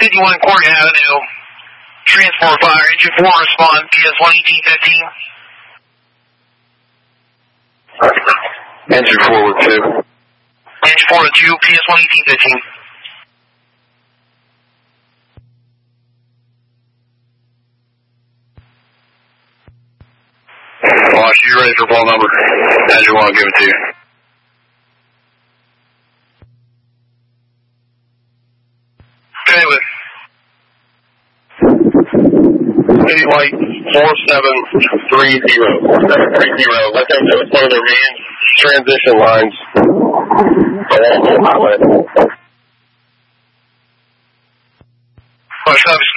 51 Court Avenue. Transport fire. Engine 4 respond. PS-11815. Engine 4 with 2. Engine 4 with 2. PS-11815. Wash, you ready for ball number? As you want to give it to you. Okay, with City Light 4730. Let them know it's one of their main transition lines along the highway. Wash,